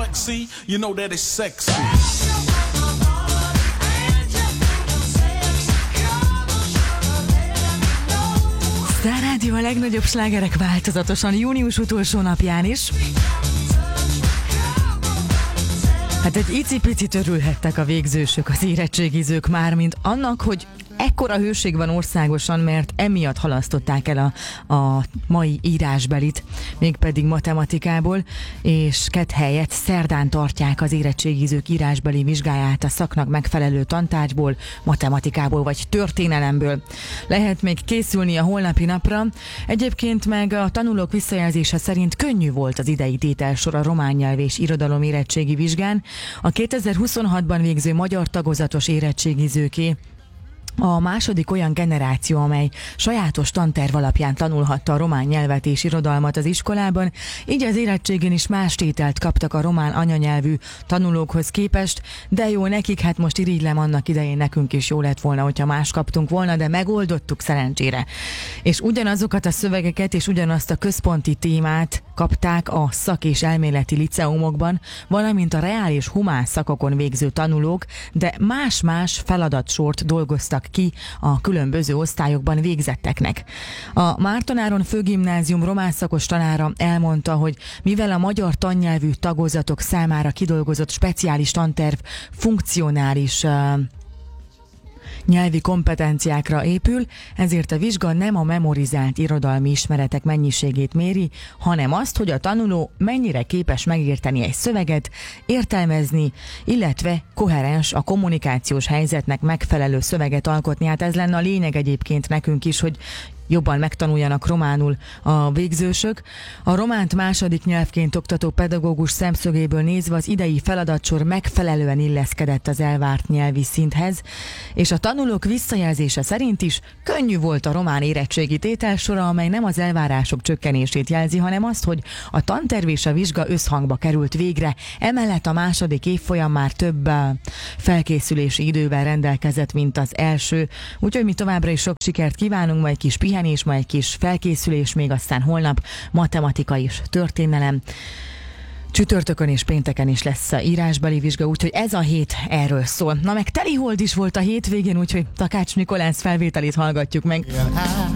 flexi, you know that it's sexy. Star Rádió a legnagyobb slágerek változatosan június utolsó napján is. Hát egy icipicit örülhettek a végzősök, az érettségizők már, mint annak, hogy ekkora hőség van országosan, mert emiatt halasztották el a mai írásbelit, mégpedig matematikából, és kedd helyett szerdán tartják az érettségizők írásbeli vizsgáját a szaknak megfelelő tantárgyból, matematikából vagy történelemből. Lehet még készülni a holnapi napra. Egyébként meg a tanulók visszajelzése szerint könnyű volt az idei tételsor a román nyelv és irodalom érettségi vizsgán. A 2026-ban végző magyar tagozatos érettségizőké a második olyan generáció, amely sajátos tanterv alapján tanulhatta a román nyelvet és irodalmat az iskolában, így az érettségén is más tételt kaptak a román anyanyelvű tanulókhoz képest, de jó nekik, hát most irigylem, annak idején nekünk is jó lett volna, hogyha más kaptunk volna, de megoldottuk szerencsére. És ugyanazokat a szövegeket és ugyanazt a központi témát kapták a szak- és elméleti liceumokban, valamint a reál és humán szakokon végző tanulók, de más-más feladatsort dolgoztak ki a különböző osztályokban végzetteknek. A Márton-Áron Főgimnázium román szakos tanára elmondta, hogy mivel a magyar tannyelvű tagozatok számára kidolgozott speciális tanterv funkcionális nyelvi kompetenciákra épül, ezért a vizsga nem a memorizált irodalmi ismeretek mennyiségét méri, hanem azt, hogy a tanuló mennyire képes megérteni egy szöveget, értelmezni, illetve koherens, a kommunikációs helyzetnek megfelelő szöveget alkotni. Hát ez lenne a lényeg egyébként nekünk is, hogy jobban megtanuljanak románul a végzősök. A románt második nyelvként oktató pedagógus szemszögéből nézve az idei feladatsor megfelelően illeszkedett az elvárt nyelvi szinthez, és a tanulók visszajelzése szerint is könnyű volt a román érettségi tételsora, amely nem az elvárások csökkenését jelzi, hanem azt, hogy a tanterv és a vizsga összhangba került végre. Emellett a második évfolyam már több felkészülési idővel rendelkezett, mint az első, úgyhogy mi továbbra is sok sikert kívánunk, majd kis pihenés, majd egy kis felkészülés, még aztán holnap matematika és történelem. Csütörtökön és pénteken is lesz a írásbeli vizsga, úgyhogy ez a hét erről szól. Na meg telihold is volt a hétvégén, úgyhogy Takács Nikolász felvételét hallgatjuk meg.